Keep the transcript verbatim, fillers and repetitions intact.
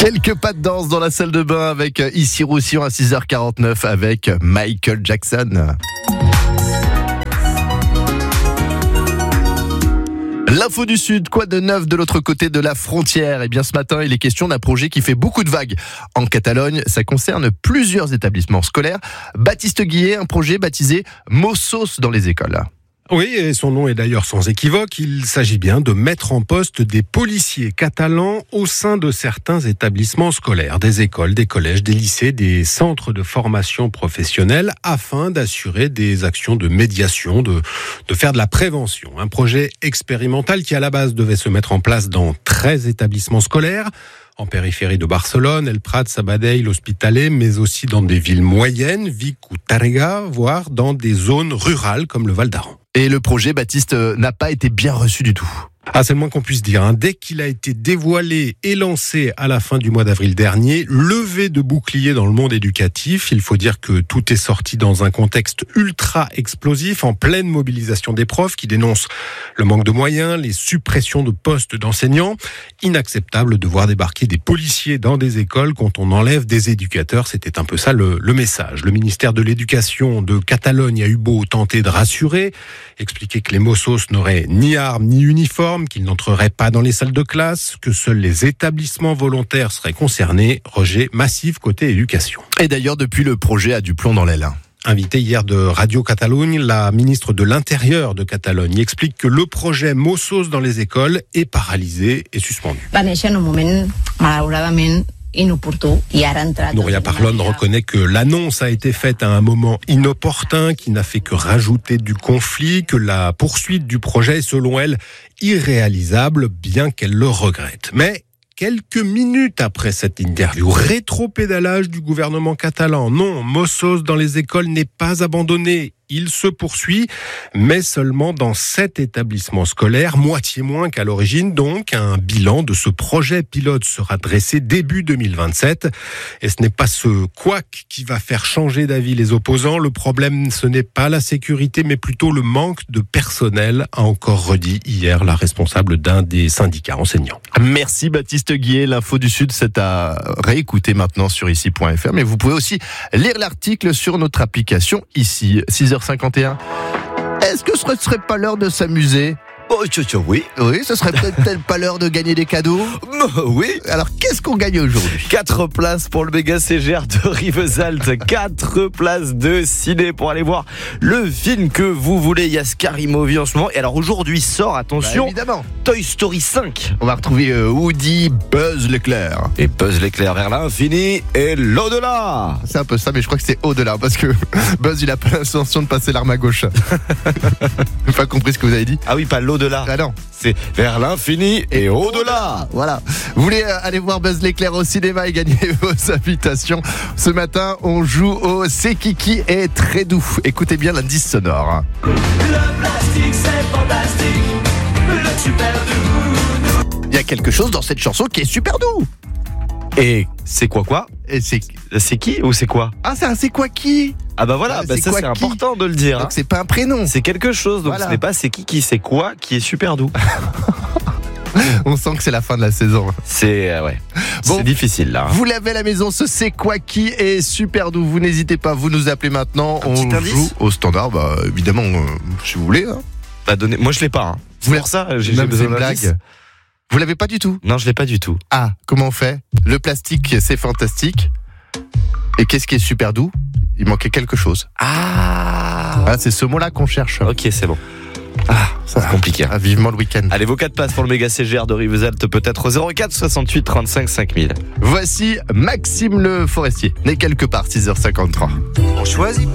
Quelques pas de danse dans la salle de bain avec Ici Roussillon à six heures quarante-neuf avec Michael Jackson. L'info du Sud, quoi de neuf de l'autre côté de la frontière ? Eh bien ce matin, il est question d'un projet qui fait beaucoup de vagues. En Catalogne, ça concerne plusieurs établissements scolaires. Baptiste Guillet, un projet baptisé Mossos dans les écoles. Oui, et son nom est d'ailleurs sans équivoque. Il s'agit bien de mettre en poste des policiers catalans au sein de certains établissements scolaires, des écoles, des collèges, des lycées, des centres de formation professionnelle, afin d'assurer des actions de médiation, de, de faire de la prévention. Un projet expérimental qui, à la base, devait se mettre en place dans treize établissements scolaires, en périphérie de Barcelone, El Prat, Sabadell, l'Hospitalet, mais aussi dans des villes moyennes, Vic ou Tàrrega, voire dans des zones rurales comme le Val d'Aran. Et le projet, Baptiste, n'a pas été bien reçu du tout. Ah, c'est le moins qu'on puisse dire. Hein. Dès qu'il a été dévoilé et lancé à la fin du mois d'avril dernier, levé de boucliers dans le monde éducatif, il faut dire que tout est sorti dans un contexte ultra explosif, en pleine mobilisation des profs qui dénoncent le manque de moyens, les suppressions de postes d'enseignants. Inacceptable de voir débarquer des policiers dans des écoles quand on enlève des éducateurs. C'était un peu ça le, le message. Le ministère de l'Éducation de Catalogne a eu beau tenter de rassurer, expliquer que les Mossos n'auraient ni armes ni uniformes, qu'ils n'entreraient pas dans les salles de classe, que seuls les établissements volontaires seraient concernés. Rejet massif côté éducation. Et d'ailleurs, depuis, le projet a du plomb dans l'aile. Invitée hier de Radio Catalogne, la ministre de l'Intérieur de Catalogne explique que le projet Mossos dans les écoles est paralysé et suspendu. Va néixer en un moment, malauradament, inopportun. Nouria Parlon reconnaît que l'annonce a été faite à un moment inopportun, qui n'a fait que rajouter du conflit, que la poursuite du projet est selon elle irréalisable, bien qu'elle le regrette. Mais quelques minutes après cette interview, rétropédalage du gouvernement catalan. Non, Mossos dans les écoles n'est pas abandonné. Il se poursuit, mais seulement dans sept établissements scolaires, moitié moins qu'à l'origine. Donc, un bilan de ce projet pilote sera dressé début deux mille vingt-sept. Et ce n'est pas ce couac qui va faire changer d'avis les opposants. Le problème, ce n'est pas la sécurité, mais plutôt le manque de personnel, a encore redit hier la responsable d'un des syndicats enseignants. Merci Baptiste Guillet. L'info du Sud, c'est à réécouter maintenant sur ici point f r. Mais vous pouvez aussi lire l'article sur notre application ici. six heures cinquante et un. Est-ce que ce ne serait pas l'heure de s'amuser ? Oh, oui. Oui, ce serait peut-être pas l'heure de gagner des cadeaux ? Oui. Alors, qu'est-ce qu'on gagne aujourd'hui ? Quatre places pour le méga C G R de Rivesaltes. Quatre places de ciné pour aller voir le film que vous voulez. Il y a Scary Movie en ce moment. Et alors, aujourd'hui sort, attention, bah, évidemment, Toy Story cinq. On va retrouver euh, Woody, Buzz l'éclair. Et Buzz l'éclair vers l'infini et l'au-delà. C'est un peu ça, mais je crois que c'est au-delà. Parce que Buzz, il a pas l'intention de passer l'arme à gauche. J'ai pas compris ce que vous avez dit. Ah oui, pas l'au-delà. Ah non, c'est vers l'infini et au-delà. Voilà. Vous voulez aller voir Buzz l'éclair au cinéma et gagner vos invitations ? Ce matin, on joue au C'est Kiki et très doux. Écoutez bien l'indice sonore. Le plastique, c'est fantastique. Le super doux. Il y a quelque chose dans cette chanson qui est super doux. Et c'est quoi quoi ? Et c'est c'est qui ou c'est quoi ? Ah, c'est un c'est quoi qui ? Ah bah voilà, ah, bah c'est ça quoi c'est qui important de le dire. Donc hein. c'est pas un prénom. C'est quelque chose, donc voilà. Ce n'est pas c'est qui qui c'est quoi qui est super doux. On sent que c'est la fin de la saison. C'est euh, ouais. Bon, c'est difficile là. Hein. Vous l'avez à la maison, ce c'est quoi qui est super doux. Vous n'hésitez pas, vous nous appelez maintenant. Un on petit joue indice au standard, bah évidemment, euh, si vous voulez. Hein. Bah, donnez... Moi je l'ai pas. Hein. Vous pour ça, j'ai, non, j'ai besoin d'une blague. Vous l'avez pas du tout ? Non, je l'ai pas du tout. Ah, comment on fait ? Le plastique, c'est fantastique. Et qu'est-ce qui est super doux ? Il manquait quelque chose. Ah, ah c'est ce mot-là qu'on cherche. Ok, c'est bon. Ah, ça c'est compliqué. Ah, vivement le week-end. Allez, vos quatre places pour le méga C G R de Rivesaltes, peut-être au zéro quatre soixante-huit trente-cinq cinq mille. Voici Maxime Le Forestier, né quelque part, six heures cinquante-trois. On choisit